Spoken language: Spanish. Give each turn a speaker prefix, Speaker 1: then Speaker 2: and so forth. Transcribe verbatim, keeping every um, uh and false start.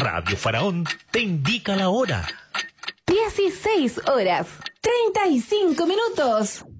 Speaker 1: Radio Faraón te indica la hora.
Speaker 2: dieciséis horas, treinta y cinco minutos.